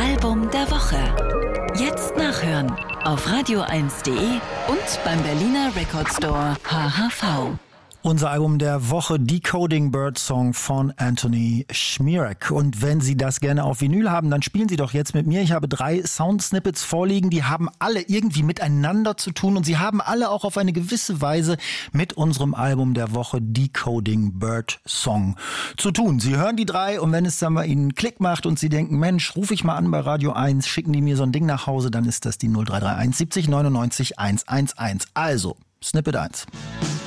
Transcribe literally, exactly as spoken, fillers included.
Album der Woche. Jetzt nachhören auf radio eins punkt de und beim Berliner Record Store H H V. Unser Album der Woche, Decoding Bird Song von Anthony Szmierek. Und wenn Sie das gerne auf Vinyl haben, dann spielen Sie doch jetzt mit mir. Ich habe drei Soundsnippets vorliegen, die haben alle irgendwie miteinander zu tun und sie haben alle auch auf eine gewisse Weise mit unserem Album der Woche, Decoding Bird Song, zu tun. Sie hören die drei und wenn es dann bei Ihnen Klick macht und Sie denken, Mensch, rufe ich mal an bei Radio eins, schicken die mir so ein Ding nach Hause, dann ist das die null drei drei eins siebzig neunundneunzig hundertundeins. Also, Snippet eins.